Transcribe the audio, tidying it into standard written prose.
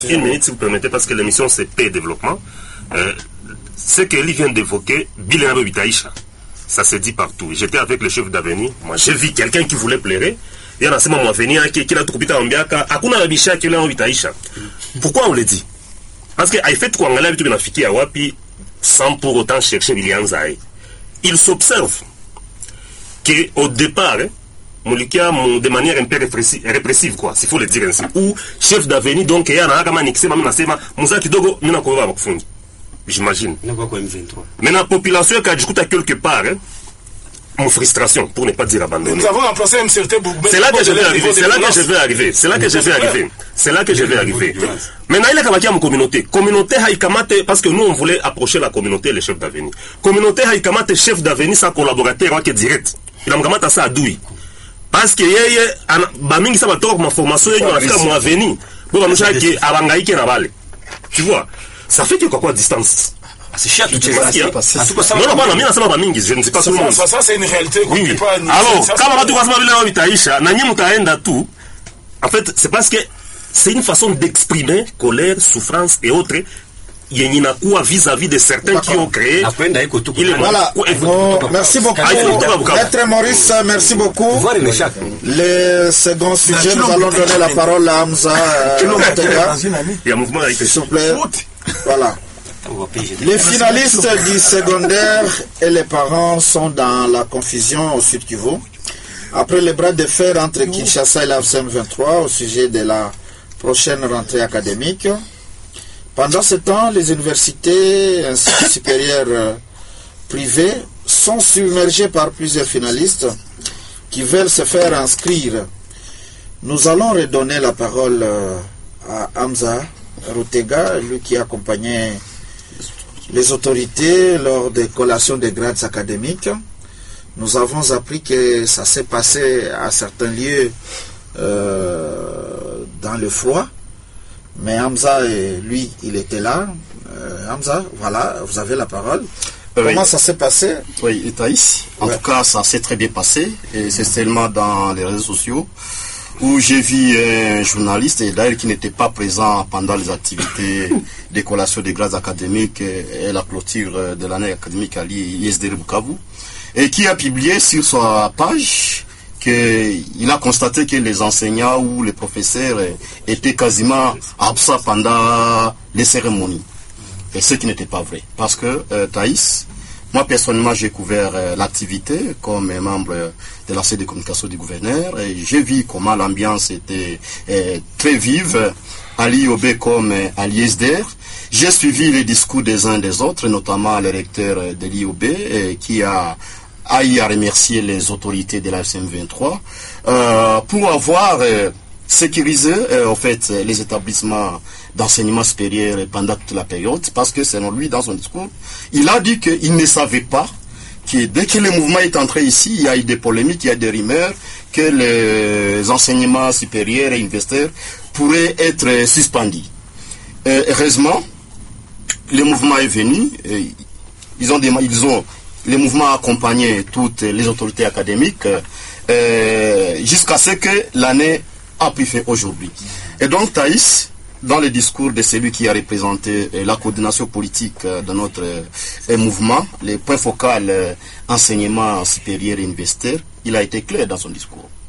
Une minute, si vous permettez, parce que l'émission c'est paix et développement. Ce qu'Eli vient d'évoquer, Bilan Bitaïcha, ça se dit partout. J'étais avec le chef d'avenir, moi j'ai vu quelqu'un qui voulait pleurer. Il y a un moment avenir qui a tout coupé en biaka, Akuna Rabisha qui l'a Bitaïcha. Pourquoi on le dit? Parce qu'il fait quoi en allant tout bénéficier à Wapi sans pour autant chercher William Zaï. Il s'observe qu'au départ, Molikia, de manière un peu répressive, quoi, s'il faut le dire ainsi, ou chef d'avenir, donc, il y a un agama nixema, Moussa Kidogo, Nina Kova Makfundi. J'imagine. Mais la population qui a discuté quelque part, mon frustration, pour ne pas dire abandonné. Nous avons remplacé un certain Bougbe. C'est là que je vais arriver. C'est là que je vais arriver. C'est là que je vais arriver. C'est là que je vais arriver. Maintenant, il y a une communauté. Communauté Haïkamate, parce que nous, on voulait approcher la communauté et les chefs d'avenir. Communauté Haïkamate, chef d'avenir, sa collaborateur, qui est direct. Il a un ça à Doui. Parce que, Baming, ça va tort ma formation, il y a un avenir. Bon, nous savons qu'il y a un Abangaï qui est naval. Tu vois, ça fait que quoi à distance? C'est cher tout ça. Non, je ne sais pas comment. Ça, c'est une réalité. Oui. Alors, quand on va tout en fait, c'est parce que c'est une façon d'exprimer colère, souffrance et autres. Il y a une vis-à-vis de certains qui ont créé. Voilà. Merci beaucoup. Maître Maurice, merci beaucoup. Le second sujet, nous allons donner la parole à Hamza. Il y a un mouvement avec s'il vous plaît. Voilà. Les finalistes du secondaire et les parents sont dans la confusion au Sud Kivu. Après le bras de fer entre Kinshasa et la FCM 23 au sujet de la prochaine rentrée académique. Pendant ce temps, les universités ainsi que supérieures privées sont submergées par plusieurs finalistes qui veulent se faire inscrire. Nous allons redonner la parole à Hamza Rutega, lui qui accompagnait les autorités lors des collations des grades académiques. Nous avons appris que ça s'est passé à certains lieux dans le froid. Mais Hamza, lui, il était là. Hamza, voilà, vous avez la parole. Comment ça s'est passé? Oui, Thaïs. En tout cas, ça s'est très bien passé. Et c'est seulement dans les réseaux sociaux où j'ai vu un journaliste, d'ailleurs qui n'était pas présent pendant les activités des collations des grades académiques et la clôture de l'année académique à l'ISDR Bukavu, et qui a publié sur sa page qu'il a constaté que les enseignants ou les professeurs étaient quasiment absents pendant les cérémonies. Et ce qui n'était pas vrai. Parce que, Thaïs, moi personnellement j'ai couvert l'activité comme membre de la cellule de communication du gouverneur et j'ai vu comment l'ambiance était très vive à l'IOB comme à l'ISDR. J'ai suivi les discours des uns et des autres, notamment le recteur de l'IOB qui a eu à remercier les autorités de la FCM 23 pour avoir sécurisé en fait les établissements d'enseignement supérieur pendant toute la période, parce que selon lui, dans son discours, il a dit qu'il ne savait pas que dès que le mouvement est entré ici, il y a eu des polémiques, il y a des rumeurs que les enseignements supérieurs et universitaires pourraient être suspendus. Heureusement, le mouvement est venu, le mouvement a accompagné toutes les autorités académiques jusqu'à ce que l'année a pris fin aujourd'hui. Et donc, Thaïs, dans le discours de celui qui a représenté la coordination politique de notre mouvement, les points focaux enseignement supérieur et universitaire, il a été clair dans son discours.